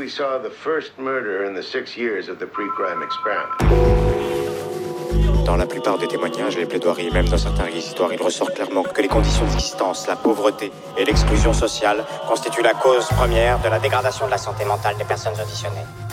actually saw the first murder in the 6 years of the pre-crime experiment. Dans la plupart des témoignages, les plaidoiries, même dans certains réquisitoires, il ressort clairement que les conditions d'existence, la pauvreté et l'exclusion sociale constituent la cause première de la dégradation de la santé mentale des personnes auditionnées.